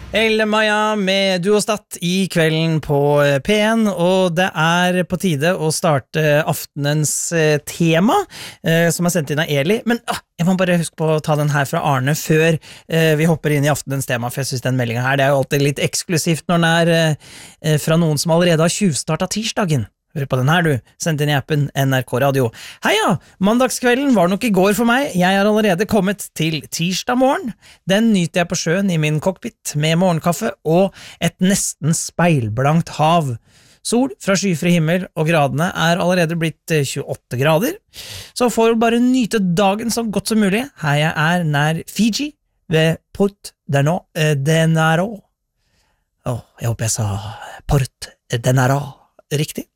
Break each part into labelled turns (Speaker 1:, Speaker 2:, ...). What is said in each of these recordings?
Speaker 1: Elle Maja med Du og Statt I kvelden på P1, og det på tide å starte aftenens tema, som sendt inn av Eli. Men jeg må bare huske på å ta den her fra Arne før vi hopper inn I aftenens tema, for jeg synes den meldingen her, det jo alltid litt eksklusivt når den fra noen som allerede har tjuvstartet tirsdagen. Hør på den her du, sendt inn I appen NRK Radio. Heia, mandagskvelden var nok I går for meg. Jeg har allerede kommet til tirsdag morgen. Den nyter jeg på sjøen I min cockpit med morgenkaffe og et nesten speilblankt hav. Sol fra skyfri himmel og gradene allerede blitt 28 grader. Så får du bare nyte dagen så godt som mulig. Her jeg nær Fiji ved Port Denaro. Jeg håper jeg sa Port Denaro riktig.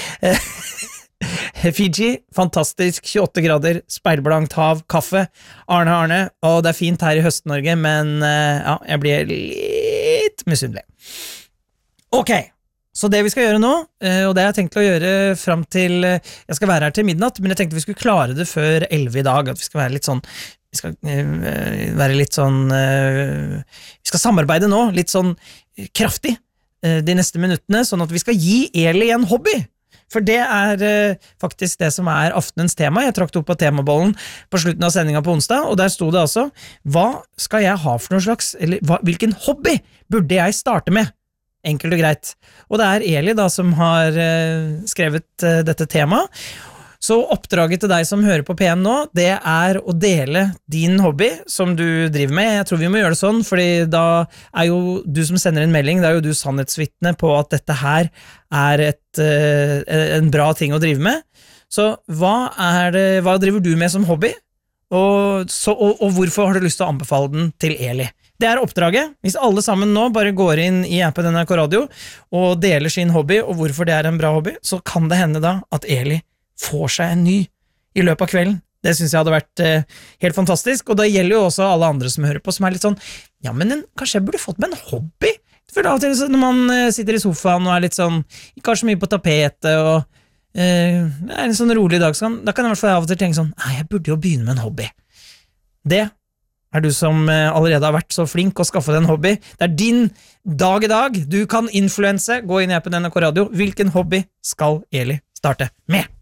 Speaker 1: Fiji, fantastisk 28 grader, speilblankt hav, kaffe Arne, og det fint her I Høst-Norge, men jeg blir litt misunnelig. Ok, så det vi skal gjøre nå, og det jeg tenkt å gjøre frem til jeg skal være her til midnatt, men jeg tenkte vi skulle klare det før 11 I dag, at vi skal være litt sånn vi skal samarbeide nå, litt sånn kraftig de neste minuttene, sånn at vi skal gi Eli en hobby. For det faktisk det som aftenens tema. Jeg trakk det opp på temabollen på slutten av sendingen på onsdag, og der stod det altså, hva skal jeg ha for noe slags, eller hvilken hobby burde jeg starte med? Enkelt og greit. Og det Eli da som har skrevet dette temaet. Så oppdraget til deg som hører på P1 nå, det å dele din hobby som du driver med. Jeg tror vi må gjøre det sånn, fordi da jo du som sender en melding, det jo du sannhetsvitne på at dette her en bra ting å drive med. Så hva driver du med som hobby? Og hvorfor har du lyst til å anbefale den til Eli? Det oppdraget. Hvis alle sammen nå bare går inn I appen NRK Radio og deler sin hobby, og hvorfor det en bra hobby, så kan det hende da at Eli får seg en ny I løpet av kvelden. Det synes jeg hadde vært helt fantastisk, og det gjelder jo også alle andre som hører på, som litt sånn, ja, men kanskje jeg burde fått med en hobby? For da, når man sitter I sofaen og litt sånn, ikke har så mye på tapetet, og det en sånn rolig dag, sånn, da kan jeg I hvert fall av og til tenke sånn, nei, jeg burde jo begynne med en hobby. Det du som allerede har vært så flink å skaffe deg en hobby. Det din dag I dag. Du kan influense. Gå inn I appen NRK Radio. Hvilken hobby skal Eli starte med?